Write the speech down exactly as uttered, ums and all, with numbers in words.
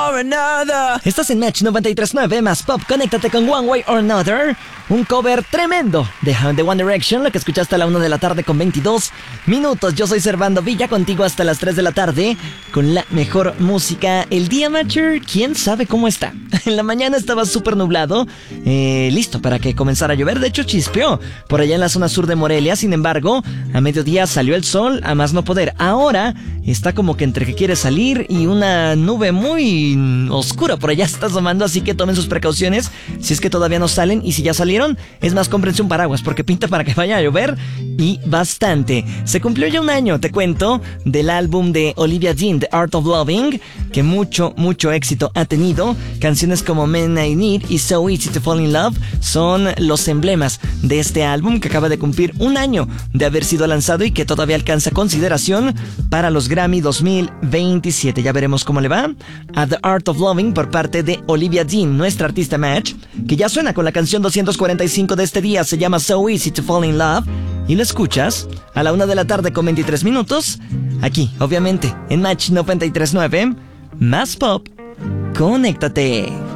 or another. Estás en Match noventa y tres punto nueve más Pop. Conéctate con One Way or Another. Un cover tremendo de The One Direction, lo que escuchaste a la una de la tarde con veintidós minutos. Yo soy Servando Villa, contigo hasta las tres de la tarde con la mejor música. El día, Matcher, quién sabe cómo está. En la mañana estaba súper nublado, eh, listo para que comenzara a llover. De hecho, chispeó por allá en la zona sur de Morelia. Sin embargo, a mediodía salió el sol a más no poder. Ahora está como que entre que quiere salir y una nube muy oscura por allá está asomando, así que tomen sus precauciones si es que todavía no salen, y si ya salieron, es más, cómprense un paraguas porque pinta para que vaya a llover y bastante. Se cumplió ya un año, te cuento, del álbum de Olivia Dean, The Art of Loving, que mucho, mucho éxito ha tenido. Canciones como Men I Need y So Easy to Fall in Love son los emblemas de este álbum, que acaba de cumplir un año de haber sido lanzado y que todavía alcanza consideración para los Grammy dos mil veintisiete. Ya veremos cómo le va a The Art of Loving por parte de Olivia Dean, nuestra artista Match, que ya suena con la canción doscientos cuarenta y cinco de este día. Se llama So Easy to Fall in Love y lo escuchas a la una de la tarde con veintitrés minutos, aquí, obviamente, en Match noventa y tres punto nueve más Pop. Conéctate.